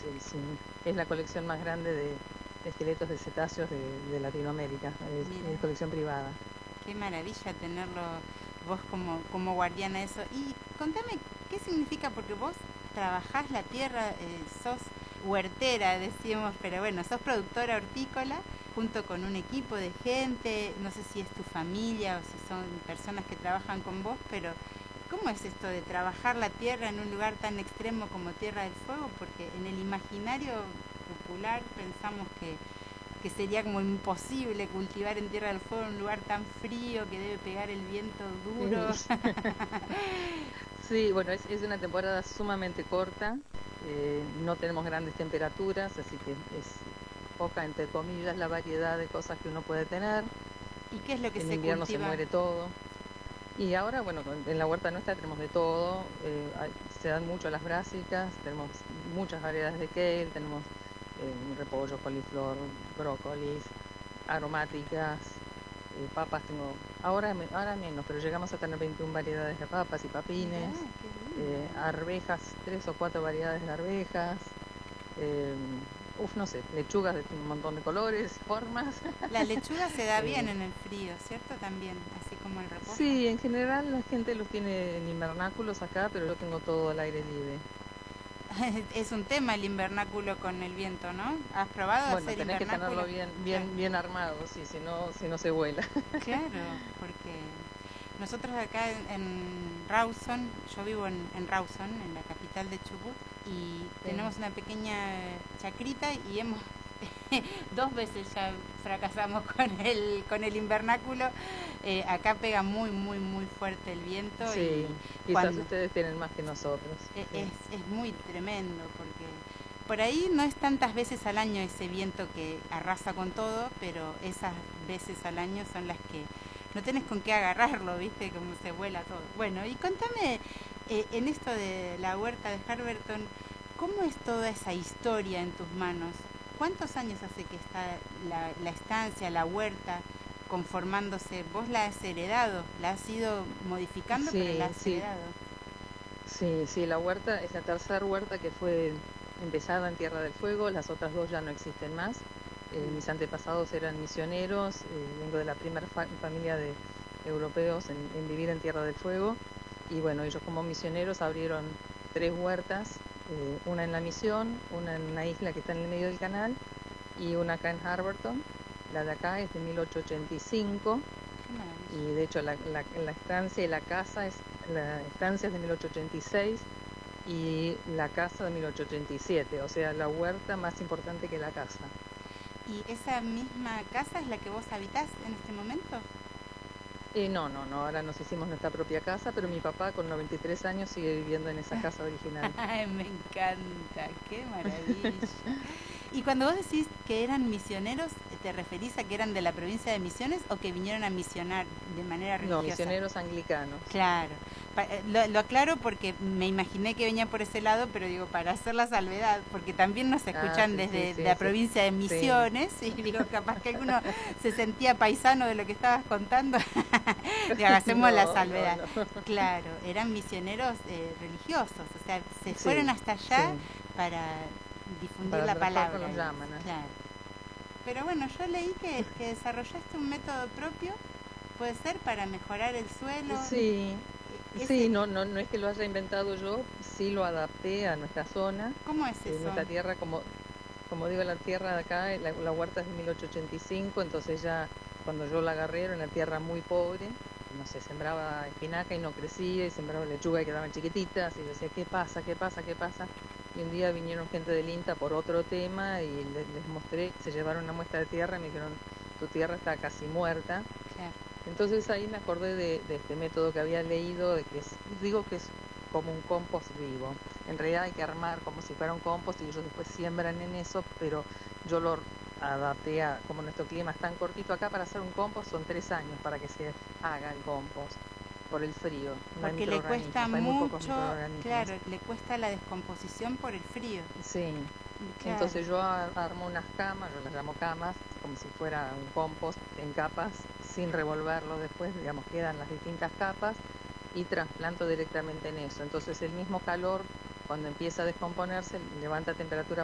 sí. Es la colección más grande de esqueletos de cetáceos de Latinoamérica, es Mira, colección privada. qué maravilla tenerlo vos como guardiana de eso. Y contame, ¿qué significa? Porque vos trabajás la tierra, sos huertera, decimos, pero bueno, sos productora hortícola junto con un equipo de gente, no sé si es tu familia o si son personas que trabajan con vos, pero ¿cómo es esto de trabajar la tierra en un lugar tan extremo como Tierra del Fuego? Porque en el imaginario popular pensamos que sería como imposible cultivar en Tierra del Fuego en un lugar tan frío que debe pegar el viento duro. Sí, bueno, es una temporada sumamente corta, no tenemos grandes temperaturas, así que es poca, entre comillas, la variedad de cosas que uno puede tener. ¿Y qué es lo que En se invierno se cultiva? muere todo. Y ahora, bueno, en la huerta nuestra tenemos de todo, se dan mucho las brásicas, tenemos muchas variedades de kale, tenemos repollo, coliflor, brócolis, aromáticas, papas tengo, ahora menos, pero llegamos a tener 21 variedades de papas y Mirá, papines, qué lindo. arvejas, 3 o 4 variedades de arvejas, eh, no sé, lechugas de un montón de colores, formas. La lechuga se da eh, bien en el frío, ¿cierto? También, así como el repollo. sí, en general la gente los tiene en invernáculos acá, pero yo tengo todo al aire libre. Es un tema el invernáculo con el viento, ¿no? ¿Has probado Bueno, hacer tenés que invernáculo? tenerlo bien, Claro. bien, bien armado, sí, si no se vuela. Claro, porque nosotros acá en Rawson, yo vivo en Rawson, en la capital de Chubut, y Sí. tenemos una pequeña chacrita y hemos 2 veces ya fracasamos con el invernáculo. Acá pega muy, muy, muy fuerte el viento y Sí, quizás cuando ustedes tienen más que nosotros. Sí, es muy tremendo porque por ahí no es tantas veces al año ese viento que arrasa con todo, pero esas veces al año son las que no tenés con qué agarrarlo, ¿viste? Como se vuela todo. Bueno, y contame, en esto de la huerta de Harberton, ¿cómo es toda esa historia en tus manos? ¿Cuántos años hace que está la estancia, la huerta, conformándose? ¿Vos la has heredado? ¿La has ido modificando, pero la sí, has sí, heredado? sí, sí, la huerta es la tercera huerta que fue empezada en Tierra del Fuego, las otras dos ya no existen más. Mis antepasados eran misioneros, vengo de la primera familia de europeos en vivir en Tierra del Fuego, y bueno, ellos como misioneros abrieron 3 huertas, una en la misión, una en una isla que está en el medio del canal y una acá en Harberton. La de acá es de 1885 Qué maravilla. y de hecho la estancia y la estancia es de 1886 y la casa de 1887, o sea, la huerta más importante que la casa. ¿Y esa misma casa es la que vos habitás en este momento? No, no, no, ahora nos hicimos nuestra propia casa, pero mi papá con 93 años sigue viviendo en esa casa original. Ay, me encanta, qué maravilla. Y cuando vos decís que eran misioneros, ¿te referís a que eran de la provincia de Misiones o que vinieron a misionar de manera No, religiosa? misioneros anglicanos. Claro. Lo aclaro porque me imaginé que venía por ese lado, pero digo, para hacer la salvedad, porque también nos Ah, escuchan sí, sí, desde sí, la sí. provincia de Sí. Misiones, y digo, capaz que alguno se sentía paisano de lo que estabas contando. Digo, hacemos la No, no, salvedad. no. Claro, eran misioneros religiosos, o sea, se fueron Sí, hasta allá sí. para difundir Para la trabajar con palabra, los digamos. llamanas. Claro. Pero bueno, yo leí que desarrollaste un método propio, puede ser, para mejorar el suelo. Sí, sí, Ese, no, no, no es que lo haya inventado yo, sí lo adapté a nuestra zona, ¿cómo es eso? nuestra tierra, como digo, la tierra de acá, la huerta es de 1885, entonces ya cuando yo la agarré era una tierra muy pobre, no sé, sembraba espinaca y no crecía, y sembraba lechuga y quedaban chiquititas, y yo decía, ¿qué pasa? ¿Qué pasa? ¿Qué pasa? Y un día vinieron gente del INTA por otro tema y les mostré, se llevaron una muestra de tierra y me dijeron, tu tierra está casi muerta. Claro. Entonces ahí me acordé de este método que había leído, de que digo que es como un compost vivo. En realidad hay que armar como si fuera un compost y ellos después siembran en eso, pero yo lo adapté a, como nuestro clima es tan cortito acá, para hacer un compost son 3 años para que se haga el compost, por el frío. No hay Porque le cuesta microorganismos, hay muy pocos mucho, microorganismos. claro, le cuesta la descomposición por el frío. Sí, Claro. entonces yo armo unas camas, yo las llamo camas, como si fuera un compost en capas, sin revolverlo después, digamos, quedan las distintas capas y trasplanto directamente en eso. Entonces el mismo calor, cuando empieza a descomponerse, levanta temperatura